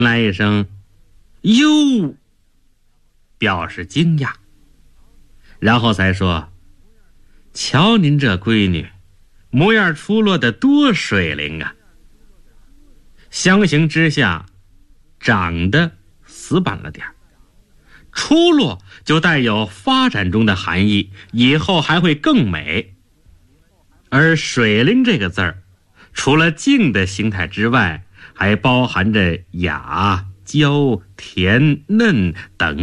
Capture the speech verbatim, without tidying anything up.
来一声哟，表示惊讶，然后才说：瞧您这闺女，模样出落得多水灵啊！相形之下，长得死板了点，出落就带有发展中的含义，以后还会更美。而水灵这个字儿，除了静的形态之外，还包含着雅、娇、甜、嫩等